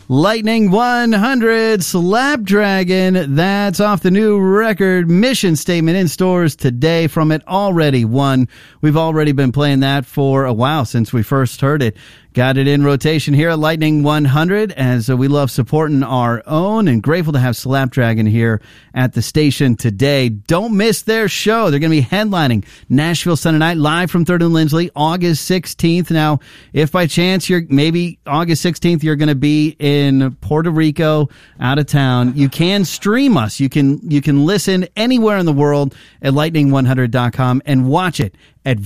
Lightning 100 Slapdragon. That's off the new record. Mission Statement in stores today from It Already Won. We've already been playing that for a while since we first heard it. Got it in rotation here at Lightning 100 as we love supporting our own and grateful to have Slapdragon here at the station today. Don't miss their show. They're going to be headlining Nashville Sunday night live from 3rd and Lindsley August 16th. Now, if by chance maybe August 16th you're going to be in Puerto Rico, out of town, you can stream us. You can listen anywhere in the world at lightning100.com and watch it at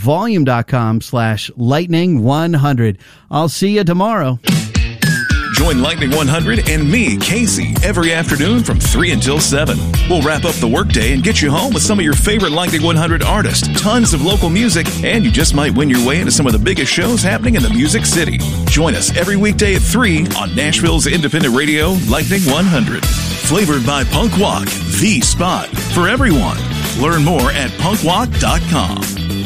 volume.com/lightning100. I'll see you tomorrow. Join Lightning 100 and me, Casey, every afternoon from 3 until 7. We'll wrap up the workday and get you home with some of your favorite Lightning 100 artists, tons of local music, and you just might win your way into some of the biggest shows happening in the Music City. Join us every weekday at 3 on Nashville's independent radio, Lightning 100. Flavored by Punk Walk, the spot for everyone. Learn more at punkwalk.com.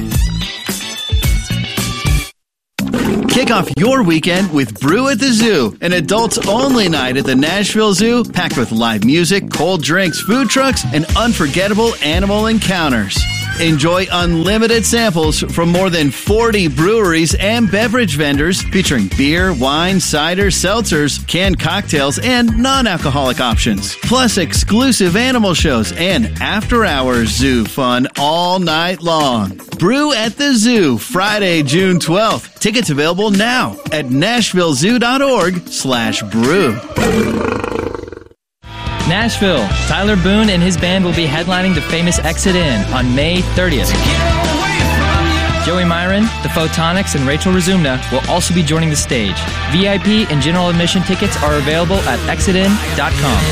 Kick off your weekend with Brew at the Zoo, an adults-only night at the Nashville Zoo, packed with live music, cold drinks, food trucks, and unforgettable animal encounters. Enjoy unlimited samples from more than 40 breweries and beverage vendors featuring beer, wine, cider, seltzers, canned cocktails, and non-alcoholic options. Plus exclusive animal shows and after-hours zoo fun all night long. Brew at the Zoo, Friday, June 12th. Tickets available now at nashvillezoo.org/brew. Nashville. Tyler Boone and his band will be headlining the famous Exit In on May 30th. Joey Myron, the Photonics, and Rachel Razumna will also be joining the stage. VIP and general admission tickets are available at exitin.com.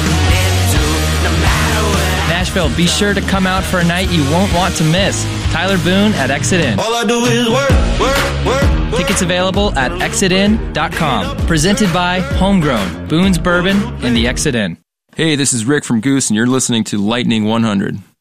Nashville, be sure to come out for a night you won't want to miss. Tyler Boone at Exit In. All I do is work. Tickets available at exitin.com. Presented by Homegrown, Boone's Bourbon, and the Exit In. Hey, this is Rick from Goose, and you're listening to Lightning 100.